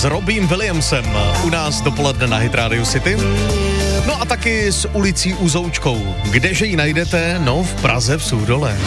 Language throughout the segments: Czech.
Robbiem Williamsem u nás dopoledne na Hit Radio City. No a taky s ulicí Uzoučkou. Kdeže ji najdete? No, v Praze v Suchdole.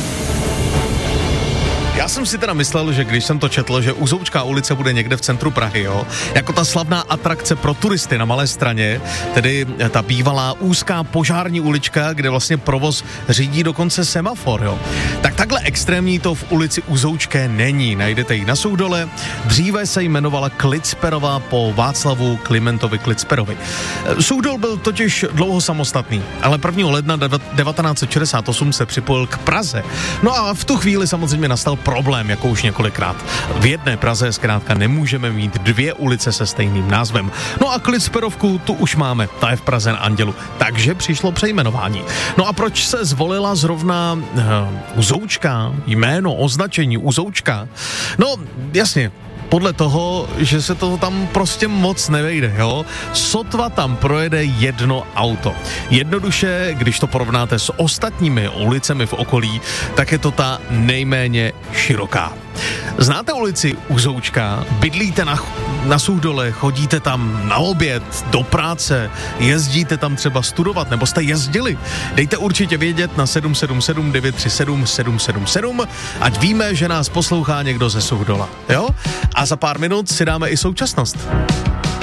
Já jsem si teda myslel, že když jsem to četl, že Uzoučká ulice bude někde v centru Prahy, jo, jako ta slavná atrakce pro turisty na Malé Straně, tedy ta bývalá úzká požární ulička, kde vlastně provoz řídí dokonce semafor, jo. Tak takhle extrémní to v ulici Uzoučké není, najdete ji na Suchdole, dříve se jmenovala Klicperová po Václavu Klimentovi Klicperovi. Suchdol byl totiž dlouho samostatný, ale 1. ledna 1968 se připojil k Praze. No a v tu chvíli samozřejmě nastal problém, jako už několikrát. V jedné Praze zkrátka nemůžeme mít dvě ulice se stejným názvem. No a Klicperovku tu už máme, ta je v Praze na Andělu. Takže přišlo přejmenování. No a proč se zvolila zrovna Uzoučka, jméno, označení Uzoučka? No, jasně, podle toho, že se to tam prostě moc nevejde, jo. Sotva tam projede jedno auto. Jednoduše, když to porovnáte s ostatními ulicemi v okolí, tak je to ta nejméně široká. Znáte ulici Uzoučka? Bydlíte na Suchdole, chodíte tam na oběd, do práce, jezdíte tam třeba studovat, nebo jste jezdili? Dejte určitě vědět na 777 937 777, ať víme, že nás poslouchá někdo ze Suchdola, jo? A za pár minut si dáme i současnost.